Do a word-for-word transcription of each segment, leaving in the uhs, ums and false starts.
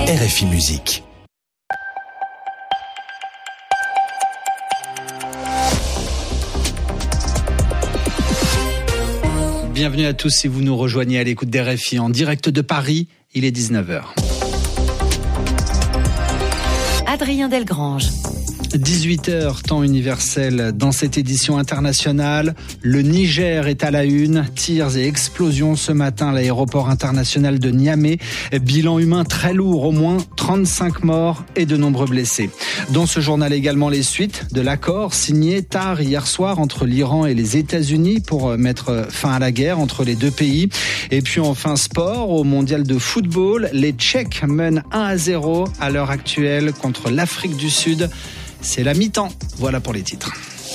R F I Musique. Bienvenue à tous si vous nous rejoignez à l'écoute d'R F I en direct de Paris, il est dix-neuf heures. Adrien Delgrange. dix-huit heures, temps universel dans cette édition internationale. Le Niger est à la une. Tirs et explosions ce matin à l'aéroport international de Niamey. Bilan humain très lourd, au moins trente-cinq morts et de nombreux blessés. Dans ce journal également les suites de l'accord signé tard hier soir entre l'Iran et les États-Unis pour mettre fin à la guerre entre les deux pays. Et puis enfin sport, au mondial de football, les Tchèques mènent un à zéro à l'heure actuelle contre l'Afrique du Sud. C'est la mi-temps. Voilà pour les titres.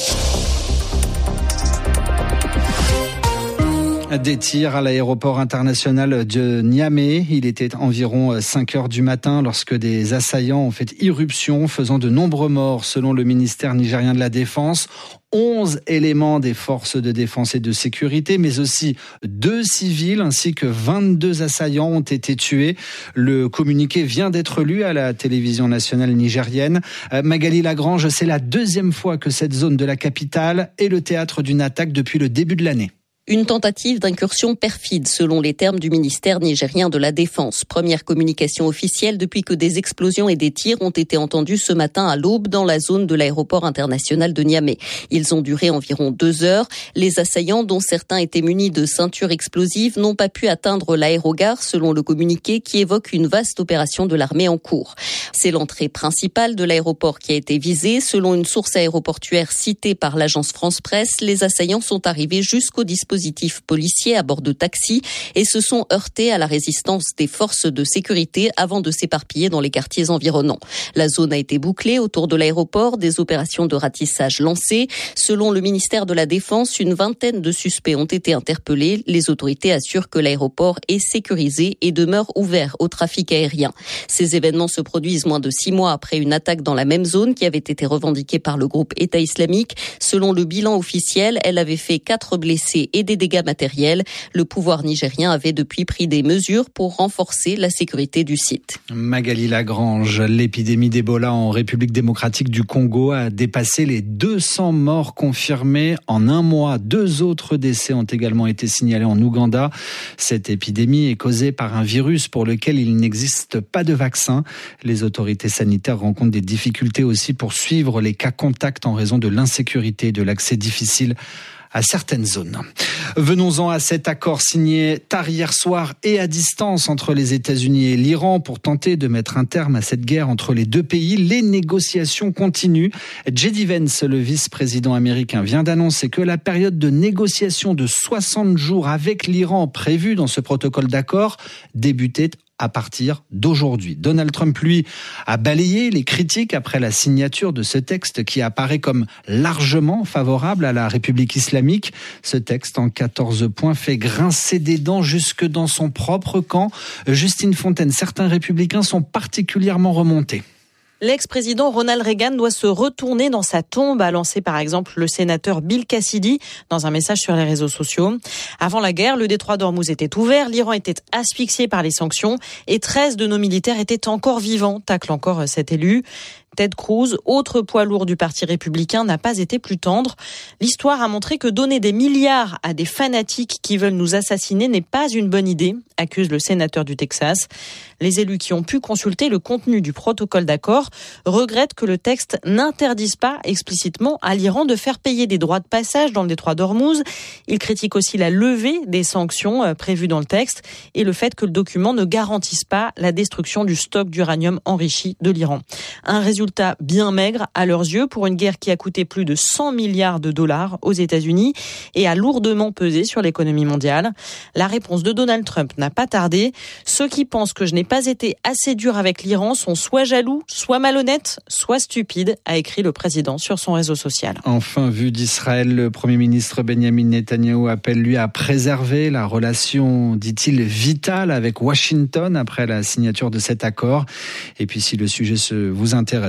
Des tirs à l'aéroport international de Niamey. Il était environ cinq heures du matin lorsque des assaillants ont fait irruption, faisant de nombreux morts selon le ministère nigérien de la Défense. onze éléments des forces de défense et de sécurité, mais aussi deux civils ainsi que vingt-deux assaillants ont été tués. Le communiqué vient d'être lu à la télévision nationale nigérienne. Magali Lagrange, c'est la deuxième fois que cette zone de la capitale est le théâtre d'une attaque depuis le début de l'année. Une tentative d'incursion perfide, selon les termes du ministère nigérien de la Défense. Première communication officielle depuis que des explosions et des tirs ont été entendus ce matin à l'aube dans la zone de l'aéroport international de Niamey. Ils ont duré environ deux heures. Les assaillants, dont certains étaient munis de ceintures explosives, n'ont pas pu atteindre l'aérogare, selon le communiqué qui évoque une vaste opération de l'armée en cours. C'est l'entrée principale de l'aéroport qui a été visée. Selon une source aéroportuaire citée par l'agence France Presse, les assaillants sont arrivés jusqu'au dispositif policiers à bord de taxis et se sont heurtés à la résistance des forces de sécurité avant de s'éparpiller dans les quartiers environnants. La zone a été bouclée autour de l'aéroport, des opérations de ratissage lancées. Selon le ministère de la Défense, une vingtaine de suspects ont été interpellés. Les autorités assurent que l'aéroport est sécurisé et demeure ouvert au trafic aérien. Ces événements se produisent moins de six mois après une attaque dans la même zone qui avait été revendiquée par le groupe État islamique. Selon le bilan officiel, elle avait fait quatre blessés et des dégâts matériels. Le pouvoir nigérien avait depuis pris des mesures pour renforcer la sécurité du site. Magali Lagrange, l'épidémie d'Ebola en République démocratique du Congo a dépassé les deux cents morts confirmés en un mois. Deux autres décès ont également été signalés en Ouganda. Cette épidémie est causée par un virus pour lequel il n'existe pas de vaccin. Les autorités sanitaires rencontrent des difficultés aussi pour suivre les cas contacts en raison de l'insécurité et de l'accès difficile à certaines zones. Venons-en à cet accord signé tard hier soir et à distance entre les États-Unis et l'Iran pour tenter de mettre un terme à cette guerre entre les deux pays. Les négociations continuent. J D Vance, le vice-président américain, vient d'annoncer que la période de négociation de soixante jours avec l'Iran prévue dans ce protocole d'accord débutait à partir d'aujourd'hui. Donald Trump, lui, a balayé les critiques après la signature de ce texte qui apparaît comme largement favorable à la République islamique. Ce texte en quatorze points fait grincer des dents jusque dans son propre camp. Justine Fontaine, certains républicains sont particulièrement remontés. L'ex-président Ronald Reagan doit se retourner dans sa tombe, a lancé par exemple le sénateur Bill Cassidy dans un message sur les réseaux sociaux. Avant la guerre, le détroit d'Ormuz était ouvert, l'Iran était asphyxié par les sanctions et treize de nos militaires étaient encore vivants, tacle encore cet élu. Ted Cruz, autre poids lourd du parti républicain, n'a pas été plus tendre. L'histoire a montré que donner des milliards à des fanatiques qui veulent nous assassiner n'est pas une bonne idée, accuse le sénateur du Texas. Les élus qui ont pu consulter le contenu du protocole d'accord regrettent que le texte n'interdise pas explicitement à l'Iran de faire payer des droits de passage dans le détroit d'Ormuz. Ils critiquent aussi la levée des sanctions prévues dans le texte et le fait que le document ne garantisse pas la destruction du stock d'uranium enrichi de l'Iran. Un résultat bien maigre à leurs yeux pour une guerre qui a coûté plus de cent milliards de dollars aux États-Unis et a lourdement pesé sur l'économie mondiale. La réponse de Donald Trump n'a pas tardé. Ceux qui pensent que je n'ai pas été assez dur avec l'Iran sont soit jaloux, soit malhonnêtes, soit stupides, a écrit le président sur son réseau social. Enfin, vu d'Israël, le Premier ministre Benjamin Netanyahou appelle lui à préserver la relation, dit-il, vitale avec Washington après la signature de cet accord. Et puis si le sujet se vous intéresse,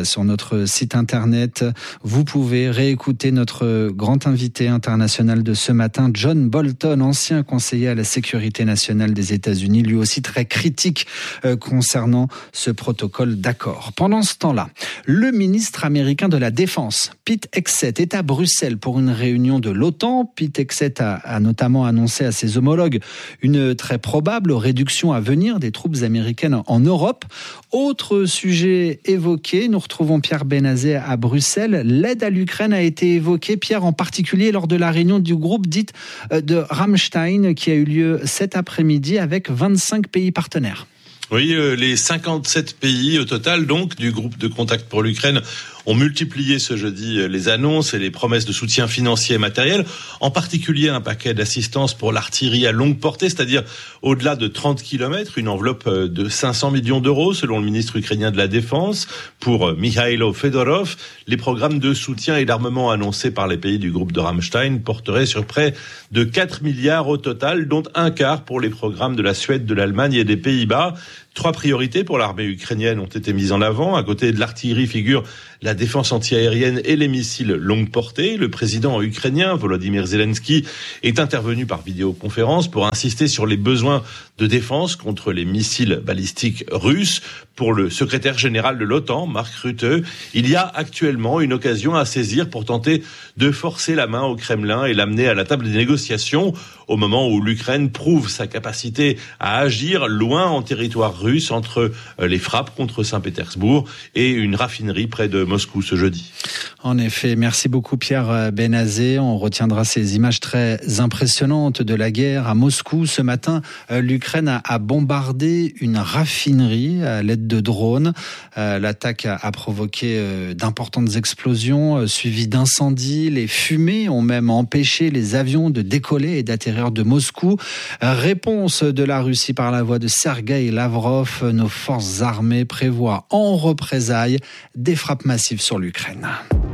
sur notre site internet. Vous pouvez réécouter notre grand invité international de ce matin, John Bolton, ancien conseiller à la sécurité nationale des États-Unis, lui aussi très critique euh, concernant ce protocole d'accord. Pendant ce temps-là, le ministre américain de la Défense, Pete Hegseth, est à Bruxelles pour une réunion de l'OTAN. Pete Hegseth a, a notamment annoncé à ses homologues une très probable réduction à venir des troupes américaines en Europe. Autre sujet évoqué, nous retrouvons Pierre Benazet à Bruxelles. L'aide à l'Ukraine a été évoquée, Pierre, en particulier lors de la réunion du groupe dite de Rammstein qui a eu lieu cet après-midi avec vingt-cinq pays partenaires. Oui, euh, les cinquante-sept pays au total donc du groupe de contact pour l'Ukraine ont multiplié ce jeudi les annonces et les promesses de soutien financier et matériel, en particulier un paquet d'assistance pour l'artillerie à longue portée, c'est-à-dire au-delà de trente kilomètres, une enveloppe de cinq cents millions d'euros selon le ministre ukrainien de la Défense. Pour Mikhailo Fedorov, les programmes de soutien et d'armement annoncés par les pays du groupe de Rammstein porteraient sur près de quatre milliards au total, dont un quart pour les programmes de la Suède, de l'Allemagne et des Pays-Bas. Trois priorités pour l'armée ukrainienne ont été mises en avant. À côté de l'artillerie figure la défense antiaérienne et les missiles longue portée. Le président ukrainien Volodymyr Zelensky est intervenu par vidéoconférence pour insister sur les besoins de défense contre les missiles balistiques russes. Pour le secrétaire général de l'OTAN, Mark Rutte, il y a actuellement une occasion à saisir pour tenter de forcer la main au Kremlin et l'amener à la table des négociations au moment où l'Ukraine prouve sa capacité à agir loin en territoire russe entre les frappes contre Saint-Pétersbourg et une raffinerie près de Moscou ce jeudi. En effet, merci beaucoup Pierre Benazet. On retiendra ces images très impressionnantes de la guerre à Moscou. Ce matin, l'Ukraine a bombardé une raffinerie à l'aide de drones. L'attaque a provoqué d'importantes explosions suivies d'incendies. Les fumées ont même empêché les avions de décoller et d'atterrir de Moscou. Réponse de la Russie par la voix de Sergueï Lavrov. Nos forces armées prévoient en représailles des frappes massives sur l'Ukraine.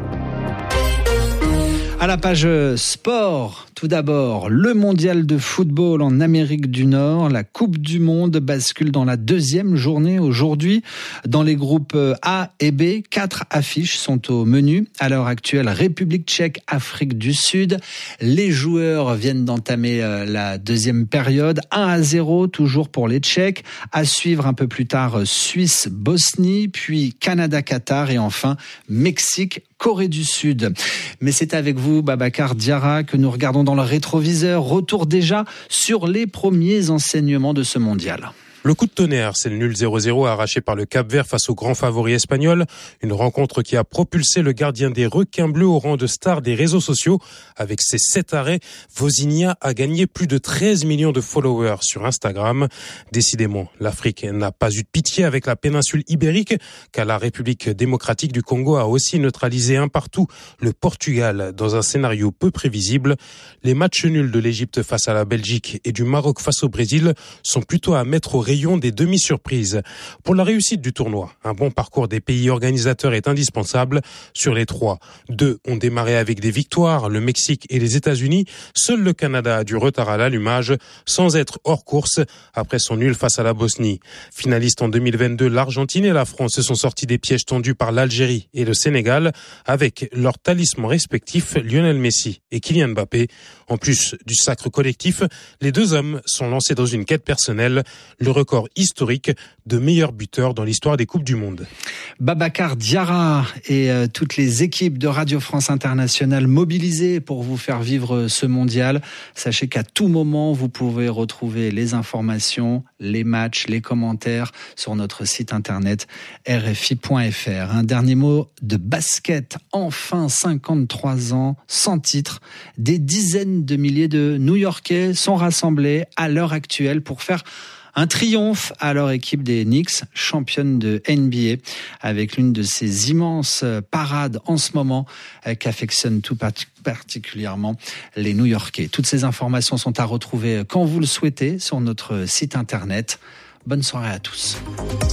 À la page sport, tout d'abord, le mondial de football en Amérique du Nord. La Coupe du Monde bascule dans la deuxième journée aujourd'hui. Dans les groupes A et B, quatre affiches sont au menu. À l'heure actuelle, République tchèque, Afrique du Sud. Les joueurs viennent d'entamer la deuxième période. un à zéro, toujours pour les Tchèques. À suivre un peu plus tard, Suisse, Bosnie, puis Canada, Qatar et enfin Mexique, Corée du Sud. Mais c'est avec vous, Babacar Diarra, que nous regardons dans le rétroviseur. Retour déjà sur les premiers enseignements de ce mondial. Le coup de tonnerre, c'est le nul zéro zéro arraché par le Cap-Vert face au grand favori espagnol. Une rencontre qui a propulsé le gardien des requins bleus au rang de star des réseaux sociaux. Avec ses sept arrêts, Vozinha a gagné plus de treize millions de followers sur Instagram. Décidément, l'Afrique n'a pas eu de pitié avec la péninsule ibérique, car la République démocratique du Congo a aussi neutralisé un partout le Portugal dans un scénario peu prévisible. Les matchs nuls de l'Égypte face à la Belgique et du Maroc face au Brésil sont plutôt à mettre au rayon des demi-surprises. Pour la réussite du tournoi, un bon parcours des pays organisateurs est indispensable. Sur les trois, deux ont démarré avec des victoires, le Mexique et les États-Unis. Seul le Canada a du retard à l'allumage, sans être hors course après son nul face à la Bosnie. Finaliste en deux mille vingt-deux, l'Argentine et la France se sont sortis des pièges tendus par l'Algérie et le Sénégal, avec leurs talismans respectifs, Lionel Messi et Kylian Mbappé. En plus du sacre collectif, les deux hommes sont lancés dans une quête personnelle, le record historique de meilleur buteur dans l'histoire des Coupes du Monde. Babacar Diarra et euh, toutes les équipes de Radio France Internationale mobilisées pour vous faire vivre ce mondial. Sachez qu'à tout moment, vous pouvez retrouver les informations, les matchs, les commentaires sur notre site internet R F I point F R. Un dernier mot de basket. Enfin, cinquante-trois ans, sans titre. Des dizaines de milliers de New-Yorkais sont rassemblés à l'heure actuelle pour faire un triomphe à leur équipe des Knicks, championne de N B A, avec l'une de ces immenses parades en ce moment qu'affectionnent tout particulièrement les New-Yorkais. Toutes ces informations sont à retrouver quand vous le souhaitez sur notre site internet. Bonne soirée à tous.